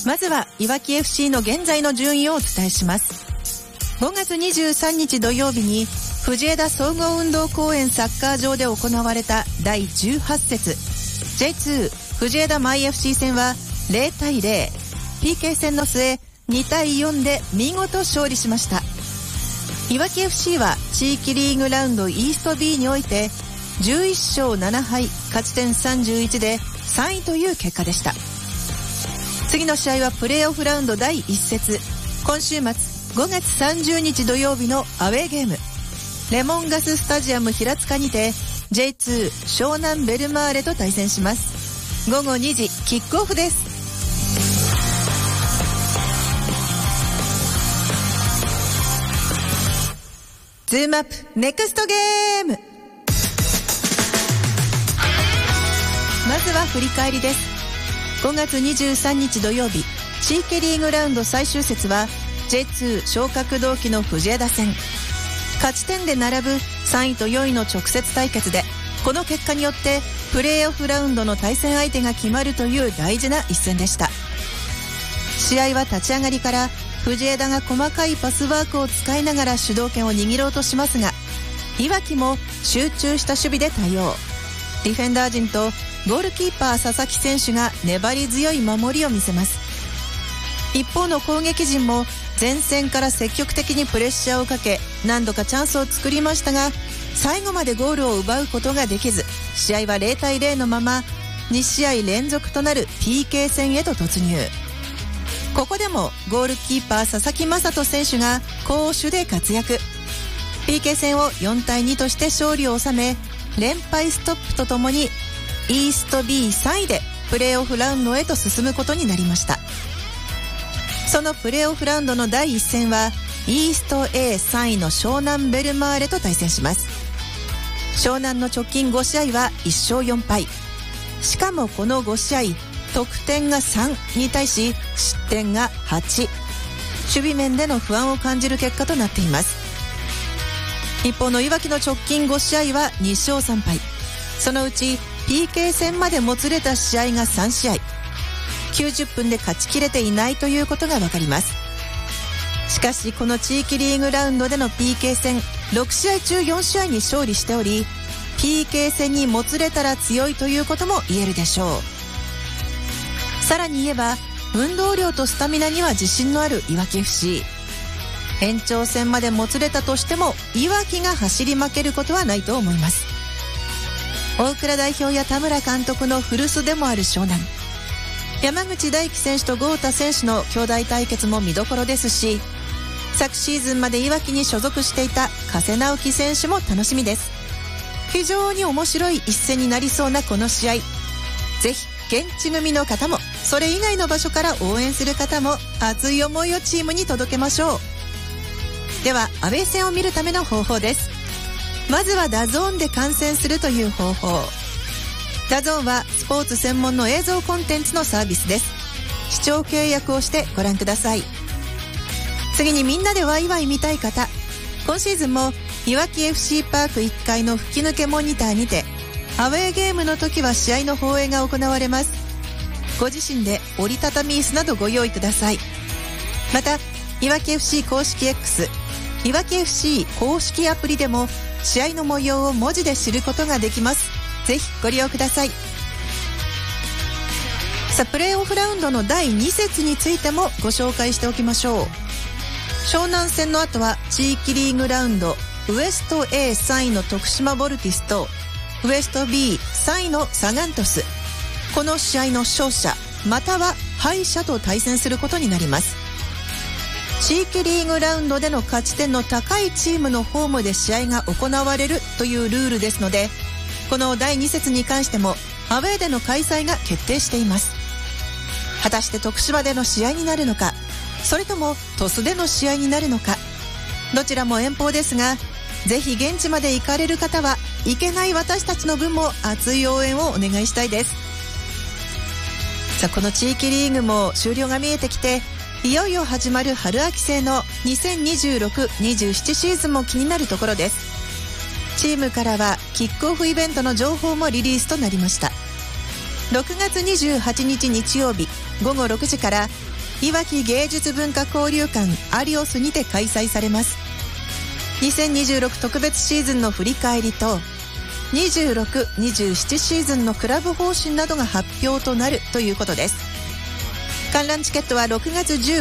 まずはいわき FC の現在の順位をお伝えします。5月23日土曜日に藤枝総合運動公園サッカー場で行われた第18節 J2 藤枝マイ FC 戦は0対0、 PK 戦の末2対4で見事勝利しました。いわき FC は地域リーグラウンドイースト B において11勝7敗勝ち点31で3位という結果でした。次の試合はプレーオフラウンド第1節、今週末5月30日土曜日のアウェーゲーム、レモンガススタジアム平塚にて J2 湘南ベルマーレと対戦します。午後2時キックオフです。ズームアップネクストゲーム。まずは振り返りです。5月23日土曜日、地域リーグラウンド最終節は J2 昇格同期の藤枝戦。勝ち点で並ぶ3位と4位の直接対決で、この結果によってプレーオフラウンドの対戦相手が決まるという大事な一戦でした。試合は立ち上がりから藤枝が細かいパスワークを使いながら主導権を握ろうとしますが、いわきも集中した守備で対応。ディフェンダー陣とゴールキーパー佐々木選手が粘り強い守りを見せます。一方の攻撃陣も前線から積極的にプレッシャーをかけ、何度かチャンスを作りましたが、最後までゴールを奪うことができず、試合は0対0のまま2試合連続となる PK 戦へと突入。ここでもゴールキーパー佐々木正人選手が攻守で活躍。 PK 戦を4対2として勝利を収め、連敗ストップとともにイースト B3 位でプレーオフラウンドへと進むことになりました。そのプレーオフラウンドの第1戦はイースト A3 位の湘南ベルマーレと対戦します。湘南の直近5試合は1勝4敗。しかもこの5試合得点が3に対し失点が8、守備面での不安を感じる結果となっています。一方のいわきの直近5試合は2勝3敗。そのうち PK 戦までもつれた試合が3試合、90分で勝ちきれていないということがわかります。しかしこの地域リーグラウンドでの PK 戦6試合中4試合に勝利しており、 PK 戦にもつれたら強いということも言えるでしょう。さらに言えば運動量とスタミナには自信のあるいわき FC。 延長戦までもつれたとしてもいわきが走り負けることはないと思います。大倉代表や田村監督の古巣でもある湘南、山口大輝選手と豪太選手の兄弟対決も見どころですし、昨シーズンまでいわきに所属していた加瀬直樹選手も楽しみです。非常に面白い一戦になりそうなこの試合、ぜひ現地組の方もそれ以外の場所から応援する方も熱い思いをチームに届けましょう。ではアウェー戦を見るための方法です。まずはダゾーンで観戦するという方法。ダゾーンはスポーツ専門の映像コンテンツのサービスです。視聴契約をしてご覧ください。次にみんなでワイワイ見たい方、今シーズンもいわき FC パーク1階の吹き抜けモニターにてアウェーゲームの時は試合の放映が行われます。ご自身で折りたたみ椅子などご用意ください。またいわき FC 公式 X、いわき FC 公式アプリでも試合の模様を文字で知ることができます。ぜひご利用ください。さあプレーオフラウンドの第2節についてもご紹介しておきましょう。湘南戦の後は地域リーグラウンドウエスト A3 位の徳島ボルティスとウエスト B3 位のサガントス、この試合の勝者または敗者と対戦することになります。地域リーグラウンドでの勝ち点の高いチームのホームで試合が行われるというルールですので、この第2節に関してもアウェーでの開催が決定しています。果たして徳島での試合になるのか、それとも鳥栖での試合になるのか、どちらも遠方ですが、ぜひ現地まで行かれる方は行けない私たちの分も熱い応援をお願いしたいです。さあこの地域リーグも終了が見えてきて、いよいよ始まる春秋制の 2026-27 シーズンも気になるところです。チームからはキックオフイベントの情報もリリースとなりました。6月28日日曜日午後6時からいわき芸術文化交流館アリオスにて開催されます。2026特別シーズンの振り返りと26、27シーズンのクラブ方針などが発表となるということです。観覧チケットは6月15